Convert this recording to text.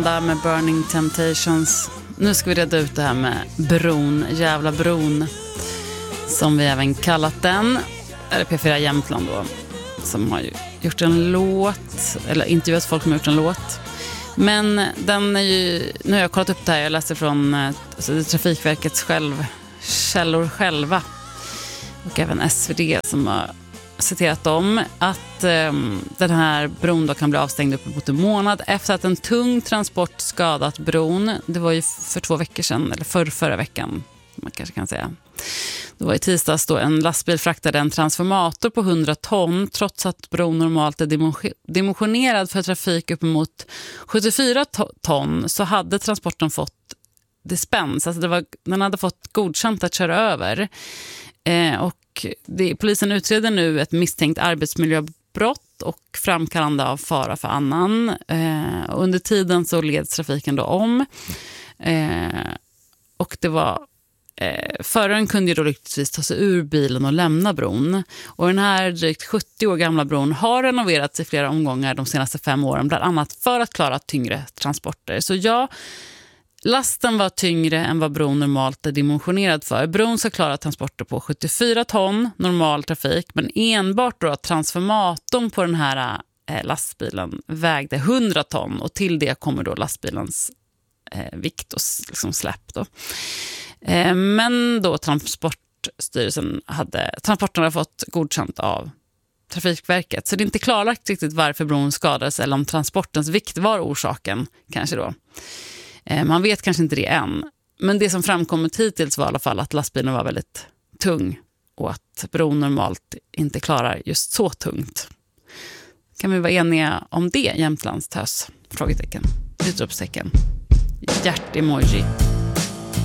Panda med Burning Temptations. Nu ska vi reda ut det här med bron, jävla bron, som vi även kallat den. Eller P4 Jämtland då, som har gjort en låt, eller intervjuat folk som har gjort en låt. Men den är ju, nu har jag kollat upp det här, jag läste från Trafikverkets källor själva och även SvD som har citerat dem, att den här bron då kan bli avstängd uppemot en månad efter att en tung transport skadat bron. Det var ju för 2 veckor sedan, eller förra veckan man kanske kan säga. Det var i tisdags då en lastbil fraktade en transformator på 100 ton trots att bron normalt är dimensionerad för trafik uppemot 74 ton, så hade transporten fått dispens. Alltså den hade fått godkänt att köra över. Polisen utreder nu ett misstänkt arbetsmiljöbrott och framkallande av fara för annan. Under tiden så leds trafiken då om. Och det var föraren kunde ju då lyckligtvis ta sig ur bilen och lämna bron. Och den här drygt 70 år gamla bron har renoverats i flera omgångar de senaste 5 åren, bland annat för att klara tyngre transporter. Så ja, lasten var tyngre än vad bron normalt är dimensionerad för. Bron ska klara transporter på 74 ton normal trafik, men enbart då transformatorn på den här lastbilen vägde 100 ton, och till det kommer då lastbilens vikt och liksom släpp då. Men då Transportstyrelsen transporten hade fått godkänt av Trafikverket, så det är inte klarlagt riktigt varför bron skadades eller om transportens vikt var orsaken kanske då. Man vet kanske inte det än, men det som framkommit hittills var i alla fall att lastbilen var väldigt tung och att bron normalt inte klarar just så tungt. Kan vi vara eniga om det, Jämtlands tös? Frågetecken, utropstecken, hjärt-emoji.